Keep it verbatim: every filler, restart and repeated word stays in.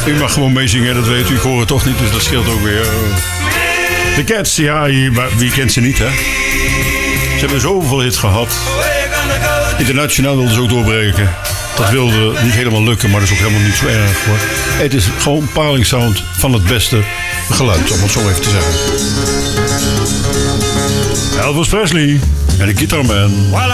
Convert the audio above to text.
U mag gewoon meezingen, dat weet u. Ik hoor het toch niet, dus dat scheelt ook weer. De Cats, ja, wie kent ze niet, hè? Ze hebben zoveel hits gehad. Internationaal wilden ze ook doorbreken. Dat wilde niet helemaal lukken, maar dat is ook helemaal niet zo erg, hoor. Het is gewoon palingsound van het beste geluid, om het zo even te zeggen. Elvis Presley en de Guitarman.